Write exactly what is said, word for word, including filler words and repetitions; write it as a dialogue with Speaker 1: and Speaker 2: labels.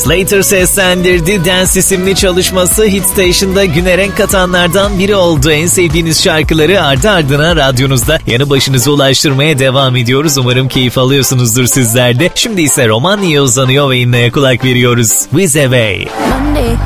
Speaker 1: Slater seslendirdi. Dance isimli çalışması Hit Station'da güne renk katanlardan biri oldu. En sevdiğiniz şarkıları ardı ardına radyonuzda yanı başınıza ulaştırmaya devam ediyoruz. Umarım keyif alıyorsunuzdur sizler de. Şimdi ise Romanya'ya uzanıyor ve inleye kulak veriyoruz. With Away.
Speaker 2: Monday,